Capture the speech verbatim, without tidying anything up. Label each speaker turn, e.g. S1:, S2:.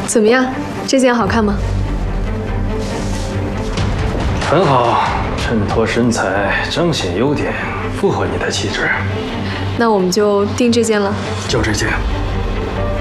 S1: 怎么样？这件好看吗？
S2: 很好，衬托身材，彰显优点，符合你的气质。
S1: 那我们就定这件了。
S2: 就这件。